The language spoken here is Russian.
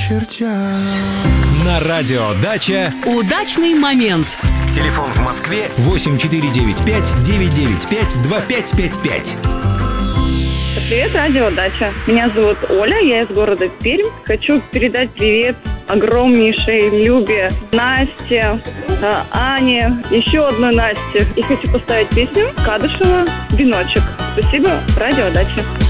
очередях. На радио «Дача» удачный момент. телефон в Москве 8495-995-2555. Привет, радио «Дача». Меня зовут Оля, я из города Пермь. Хочу передать привет огромнейшей Любе, Насте, Ане, еще одной Насте. И хочу поставить песню Кадышева «Веночек». Спасибо, радио «Дача».